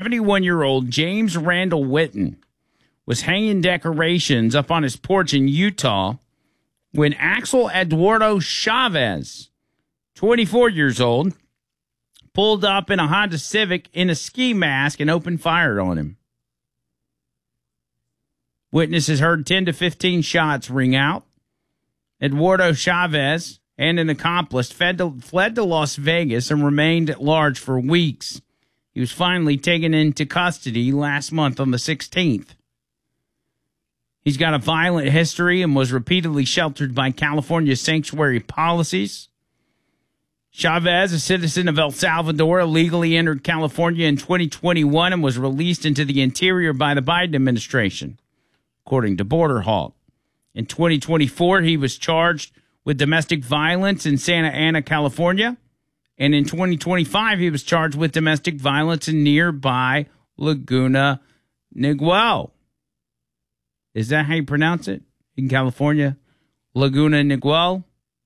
71-year-old James Randall Witten was hanging decorations up on his porch in Utah when Axel Eduardo Chavez, 24 years old, pulled up in a Honda Civic in a ski mask and opened fire on him. Witnesses heard 10 to 15 shots ring out. Eduardo Chavez and an accomplice fled to Las Vegas and remained at large for weeks. He was finally taken into custody last month on the 16th. He's got a violent history and was repeatedly sheltered by California's sanctuary policies. Chavez, a citizen of El Salvador, illegally entered California in 2021 and was released into the interior by the Biden administration, according to Border Hawk. In 2024, he was charged with domestic violence in Santa Ana, California. And in 2025, he was charged with domestic violence in nearby Laguna Niguel. Is that how you pronounce it in California? Laguna Niguel?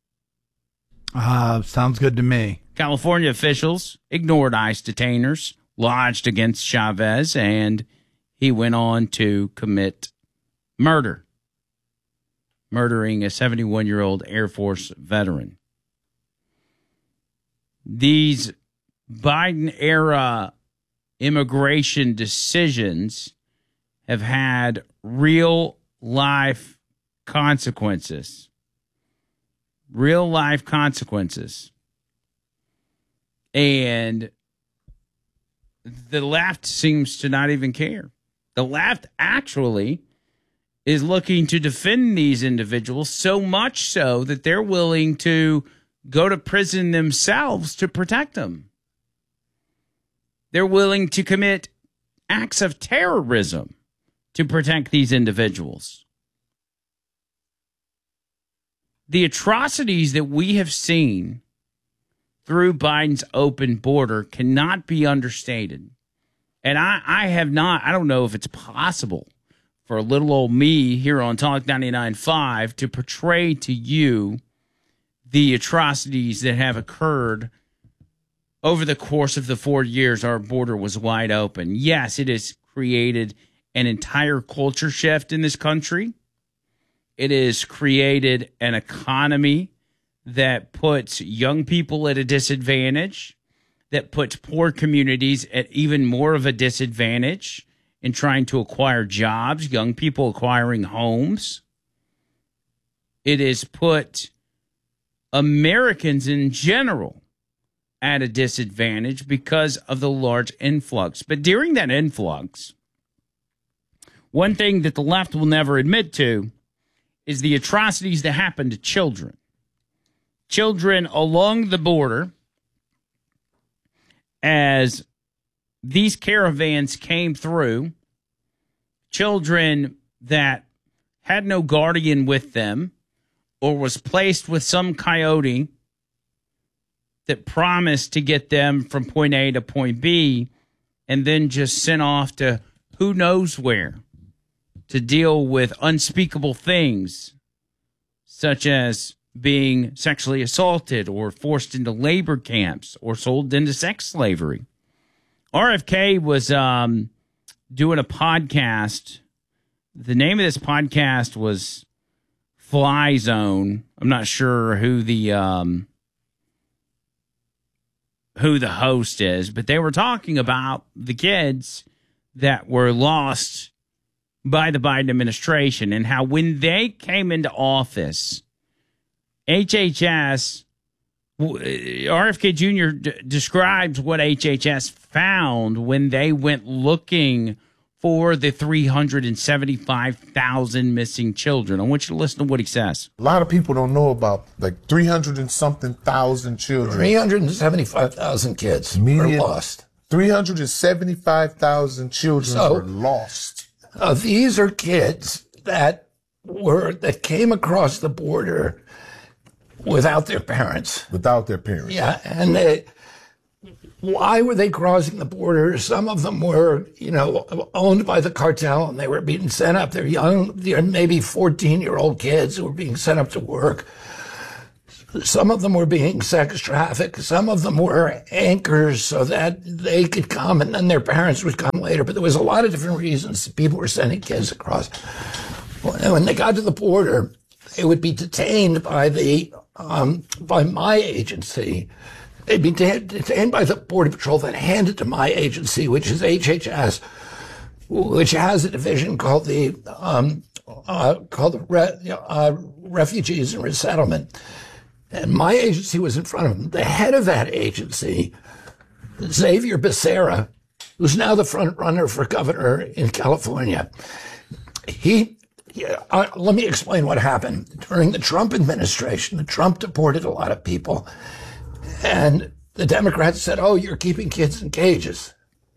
Sounds good to me. California officials ignored ICE detainers lodged against Chavez, and he went on to commit murder, murdering a 71-year-old Air Force veteran. These Biden-era immigration decisions have had real-life consequences. Real-life consequences. And the left seems to not even care. The left actually is looking to defend these individuals, so much so that they're willing to go to prison themselves to protect them. They're willing to commit acts of terrorism to protect these individuals. The atrocities that we have seen through Biden's open border cannot be understated. And I don't know if it's possible for a little old me here on Talk 99.5 to portray to you the atrocities that have occurred over the course of the 4 years our border was wide open. Yes, it has created an entire culture shift in this country. It has created an economy that puts young people at a disadvantage, that puts poor communities at even more of a disadvantage in trying to acquire jobs, young people acquiring homes. It has put Americans in general at a disadvantage because of the large influx. But during that influx, one thing that the left will never admit to is the atrocities that happen to children. Children along the border, as these caravans came through, children that had no guardian with them or was placed with some coyote that promised to get them from point A to point B and then just sent off to who knows where to deal with unspeakable things, such as being sexually assaulted or forced into labor camps or sold into sex slavery. RFK was doing a podcast. The name of this podcast was Fly Zone. I'm not sure who the host is, but they were talking about the kids that were lost by the Biden administration and how when they came into office, HHS, RFK Jr. Describes what HHS found when they went looking for the 375,000 missing children. I want you to listen to what he says. A lot of people don't know about like 300 and something thousand children. 375,000 kids were lost. 375,000 children were lost. These are kids that came across the border without their parents. Without their parents. Yeah, and why were they crossing the border? Some of them were, owned by the cartel, and they were being sent up. They're young, maybe 14-year-old kids who were being sent up to work. Some of them were being sex trafficked. Some of them were anchors so that they could come, and then their parents would come later, but there was a lot of different reasons people were sending kids across. When they got to the border, they would be detained by by my agency. They'd be detained by the Border Patrol, then handed to my agency, which is HHS, which has a division called the Refugees and Resettlement. And my agency was in front of them. The head of that agency, Xavier Becerra, who's now the front runner for governor in California, let me explain what happened. During the Trump administration, Trump deported a lot of people, and the Democrats said, "Oh, you're keeping kids in cages,"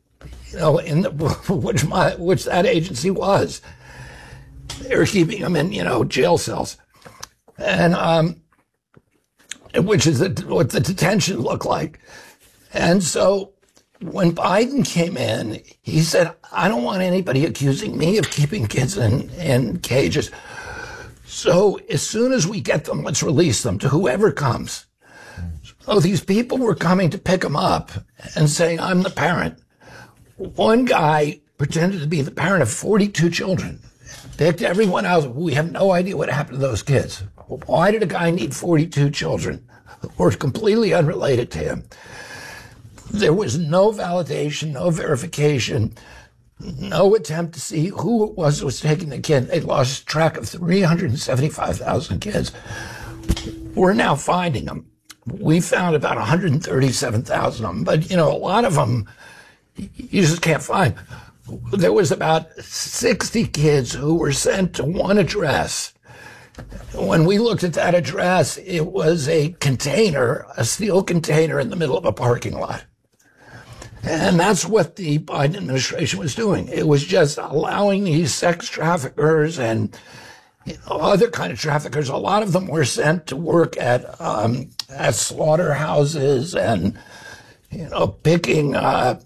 which that agency was. They were keeping them in, jail cells, and which is what the detention looked like. And so when Biden came in, he said, "I don't want anybody accusing me of keeping kids in cages. So as soon as we get them, let's release them to whoever comes." So these people were coming to pick them up and saying, "I'm the parent." One guy pretended to be the parent of 42 children, picked everyone out. We have no idea what happened to those kids. Why did a guy need 42 children who were completely unrelated to him? There was no validation, no verification, no attempt to see who it was that was taking the kid. They lost track of 375,000 kids. We're now finding them. We found about 137,000 of them, but, a lot of them you just can't find. There was about 60 kids who were sent to one address. When we looked at that address, it was a steel container in the middle of a parking lot. And that's what the Biden administration was doing. It was just allowing these sex traffickers and other kind of traffickers. A lot of them were sent to work at slaughterhouses and picking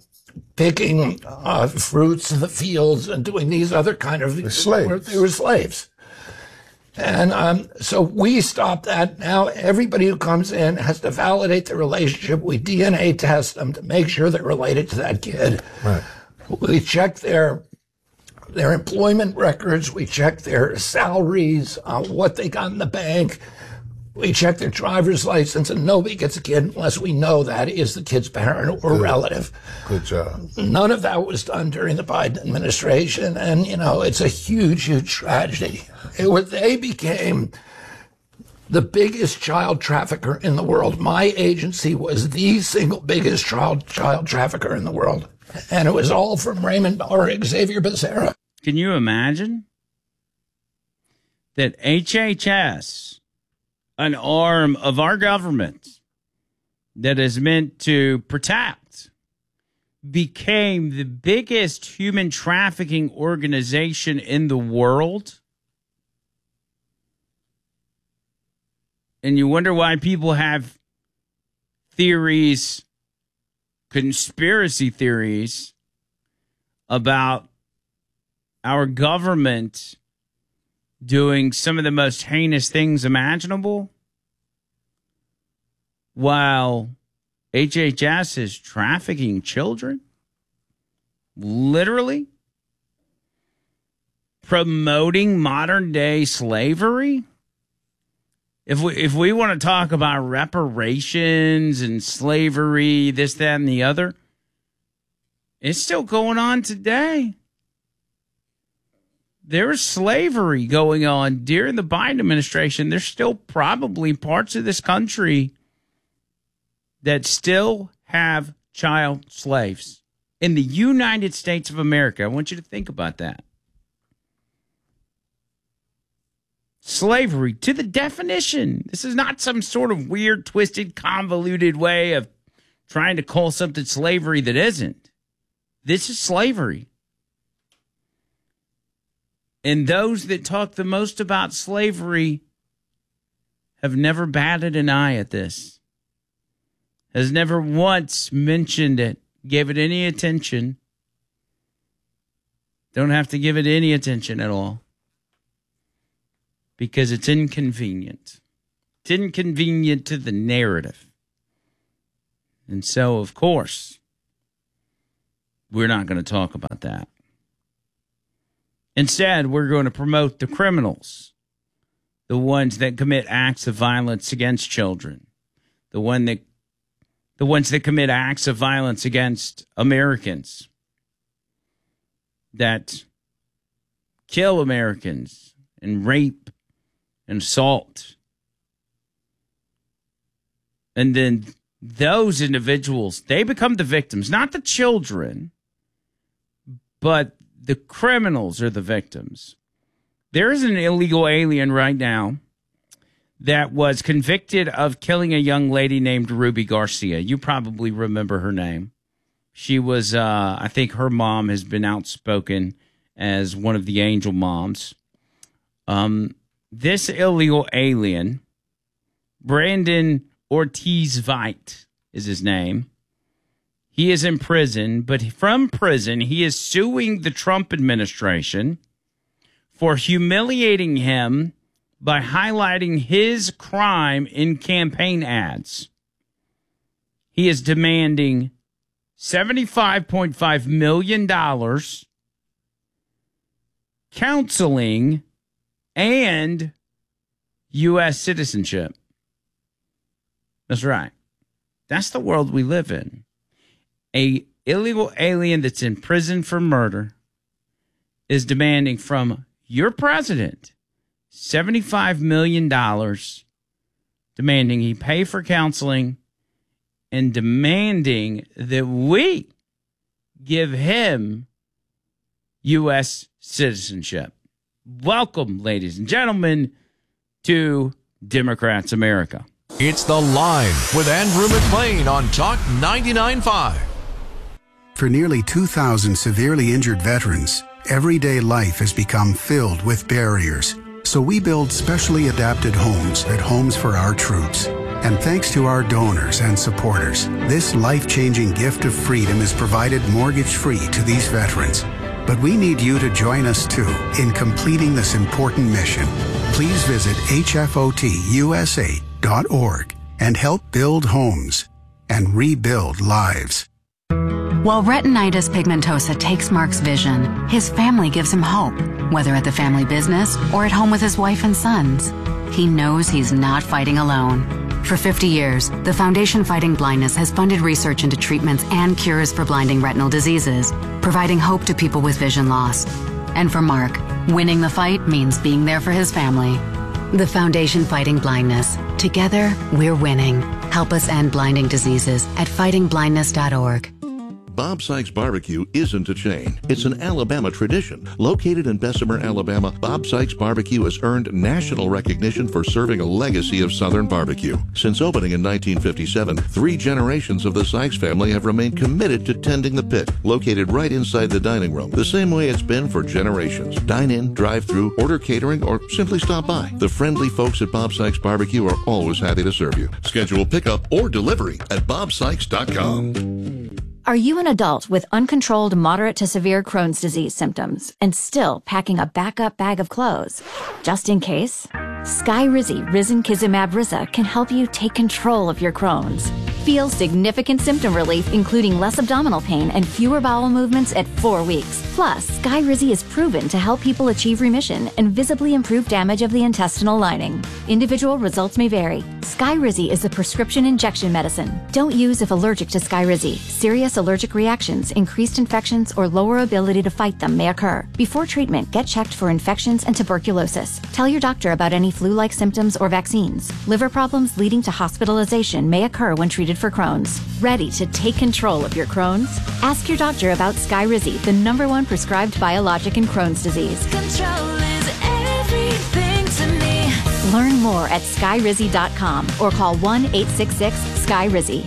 fruits in the fields and doing these other kind of slaves. They were slaves. And so we stopped that. Now everybody who comes in has to validate the relationship. We DNA test them to make sure they're related to that kid. Right. We check their employment records. We check their salaries, what they got in the bank. We check their driver's license, and nobody gets a kid unless we know that is the kid's parent or relative. Good job. None of that was done during the Biden administration, and, it's a huge, huge tragedy. They became the biggest child trafficker in the world. My agency was the single biggest child trafficker in the world, and it was all from Xavier Becerra. Can you imagine that HHS, an arm of our government that is meant to protect, became the biggest human trafficking organization in the world? And you wonder why people have theories, conspiracy theories about our government doing some of the most heinous things imaginable, while HHS is trafficking children, literally promoting modern day slavery. If we want to talk about reparations and slavery, this, that, and the other, it's still going on today. There is slavery going on during the Biden administration. There's still probably parts of this country that still have child slaves in the United States of America. I want you to think about that. Slavery to the definition. This is not some sort of weird, twisted, convoluted way of trying to call something slavery that isn't. This is slavery. And those that talk the most about slavery have never batted an eye at this, has never once mentioned it, gave it any attention. Don't have to give it any attention at all, because it's inconvenient. It's inconvenient to the narrative. And so, of course, we're not going to talk about that. that. Instead, we're going to promote the criminals, the ones that commit acts of violence against children, the ones that commit acts of violence against Americans, that kill Americans and rape and assault. And then those individuals, they become the victims, not the children, but the criminals are the victims. There is an illegal alien right now that was convicted of killing a young lady named Ruby Garcia. You probably remember her name. She was, I think her mom has been outspoken as one of the angel moms. This illegal alien, Brandon Ortiz-Veit is his name. He is in prison, but from prison, he is suing the Trump administration for humiliating him by highlighting his crime in campaign ads. He is demanding $75.5 million, counseling, and U.S. citizenship. That's right. That's the world we live in. A illegal alien that's in prison for murder is demanding from your president $75 million, demanding he pay for counseling and demanding that we give him U.S. citizenship. Welcome, ladies and gentlemen, to Democrats America. It's The Line with Andrew McLean on Talk 99.5. For nearly 2,000 severely injured veterans, everyday life has become filled with barriers. So we build specially adapted homes at Homes for Our Troops. And thanks to our donors and supporters, this life-changing gift of freedom is provided mortgage-free to these veterans. But we need you to join us, too, in completing this important mission. Please visit hfotusa.org and help build homes and rebuild lives. While retinitis pigmentosa takes Mark's vision, his family gives him hope, whether at the family business or at home with his wife and sons. He knows he's not fighting alone. For 50 years, the Foundation Fighting Blindness has funded research into treatments and cures for blinding retinal diseases, providing hope to people with vision loss. And for Mark, winning the fight means being there for his family. The Foundation Fighting Blindness. Together, we're winning. Help us end blinding diseases at fightingblindness.org. Bob Sykes Barbecue isn't a chain. It's an Alabama tradition. Located in Bessemer, Alabama, Bob Sykes Barbecue has earned national recognition for serving a legacy of Southern barbecue. Since opening in 1957, 3 generations of the Sykes family have remained committed to tending the pit, located right inside the dining room, the same way it's been for generations. Dine in, drive through, order catering, or simply stop by. The friendly folks at Bob Sykes Barbecue are always happy to serve you. Schedule pickup or delivery at bobsykes.com. Are you an adult with uncontrolled moderate to severe Crohn's disease symptoms and still packing a backup bag of clothes? Just in case, Skyrizi Risankizumab Riza can help you take control of your Crohn's. Feel significant symptom relief, including less abdominal pain and fewer bowel movements at 4 weeks. Plus, Skyrizi is proven to help people achieve remission and visibly improve damage of the intestinal lining. Individual results may vary. Skyrizi is a prescription injection medicine. Don't use if allergic to Skyrizi. Serious allergic reactions, increased infections, or lower ability to fight them may occur. Before treatment, get checked for infections and tuberculosis. Tell your doctor about any flu-like symptoms or vaccines. Liver problems leading to hospitalization may occur when treated for Crohn's. Ready to take control of your Crohn's? Ask your doctor about Skyrizi, the #1 prescribed biologic in Crohn's disease. Control is everything to me. Learn more at skyrizi.com or call 1-866-SKY-RIZZY.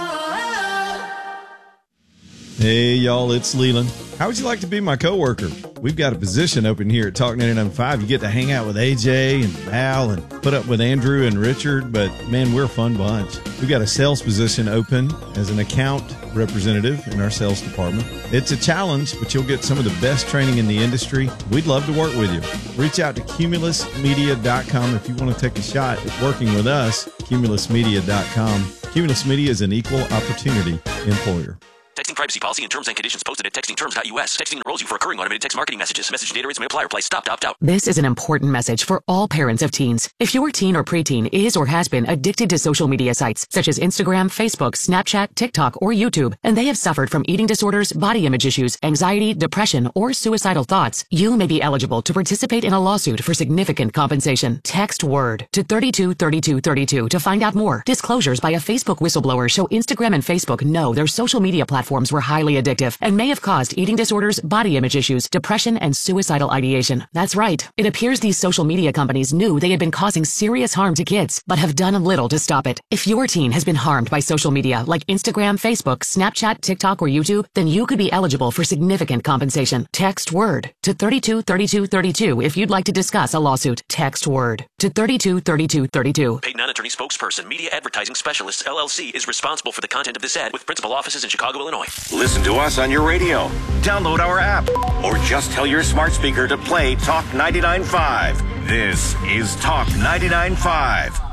Hey, y'all, it's Leland. How would you like to be my coworker? We've got a position open here at Talk 99.5. You get to hang out with AJ and Val and put up with Andrew and Richard, but man, we're a fun bunch. We've got a sales position open as an account representative in our sales department. It's a challenge, but you'll get some of the best training in the industry. We'd love to work with you. Reach out to cumulusmedia.com if you want to take a shot at working with us, cumulusmedia.com. Cumulus Media is an equal opportunity employer. Texting privacy policy and terms and conditions posted at textingterms.us. Texting enrolls you for recurring automated text marketing messages. Message and data rates may apply. Reply stop to opt out. This is an important message for all parents of teens. If your teen or preteen is or has been addicted to social media sites such as Instagram, Facebook, Snapchat, TikTok, or YouTube, and they have suffered from eating disorders, body image issues, anxiety, depression, or suicidal thoughts, you may be eligible to participate in a lawsuit for significant compensation. Text WORD to 323232 to find out more. Disclosures by a Facebook whistleblower show Instagram and Facebook know their social media platforms were highly addictive and may have caused eating disorders, body image issues, depression, and suicidal ideation. That's right. It appears these social media companies knew they had been causing serious harm to kids, but have done little to stop it. If your teen has been harmed by social media like Instagram, Facebook, Snapchat, TikTok, or YouTube, then you could be eligible for significant compensation. Text WORD to 323232 if you'd like to discuss a lawsuit. Text WORD to 323232. Paid non-attorney spokesperson, Media Advertising Specialists, LLC, is responsible for the content of this ad with principal offices in Chicago, Illinois. Listen to us on your radio. Download our app. Or just tell your smart speaker to play Talk 99.5. This is Talk 99.5.